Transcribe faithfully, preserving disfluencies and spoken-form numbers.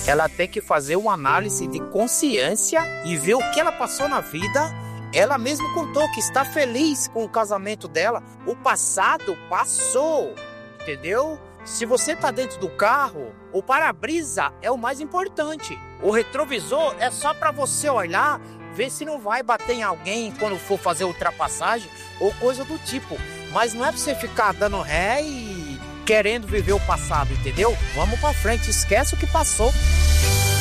ela tem que fazer uma análise de consciência e ver o que ela passou na vida. Ela mesma contou que está feliz com o casamento dela. O passado passou, entendeu? Se você está dentro do carro, o para-brisa é o mais importante. O retrovisor é só para você olhar, ver se não vai bater em alguém quando for fazer ultrapassagem ou coisa do tipo. Mas não é para você ficar dando ré e querendo viver o passado, entendeu? Vamos para frente, esquece o que passou.